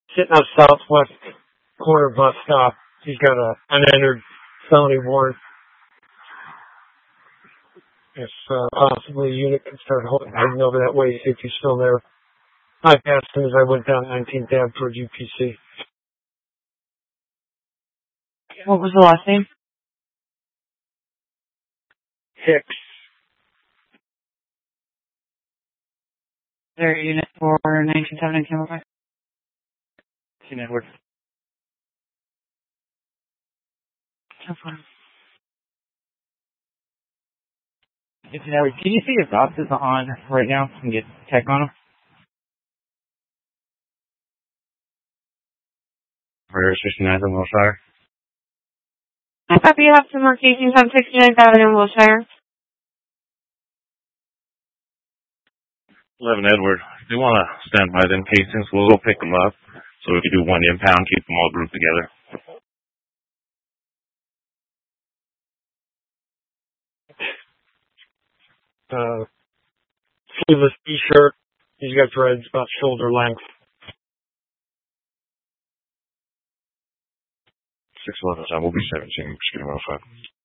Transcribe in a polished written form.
sitting on Southwest corner bus stop. He's got a unentered felony warrant. If possibly a unit can start heading over that way, see if he's still there. I passed him as I went down 19th Ave towards UPC. What was the last name? Hicks. Is there a unit for 1970 in Camelback? In Edward. No problem. It's in Edward. Can you see if Ross is on right now and get tech on him? For 69th and Wilshire. I copy. You have some more casings on 69th Avenue in Wilshire. 11 Edward. If you want to stand by them casings, we'll go pick them up. So we can do one impound, keep them all grouped together. Sleeveless t-shirt. He's got dreads about shoulder length. 611, we'll be 17. Just give him a 5.